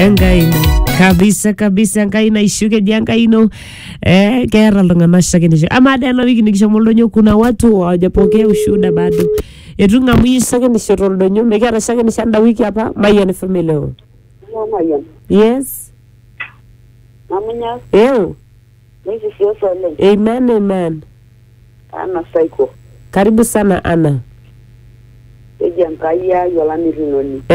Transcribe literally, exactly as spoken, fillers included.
Engaino. Kabisa kabisa engaino ishuke diangaino. Eh, kera lungana shakini. Ama adena wiki nikishamolonyo kuna watu hawajapokea ushuhuda bado. Etunga mwi shakini shorolonyo. Mekera shakini shanda wiki hapa. Mayan family. Mayan. Yes. Namunya. Eo. Nisi sio sole. Amen, amen. Ana saiko. Karibu sana Ana. Eja nkaya yolani rinoni.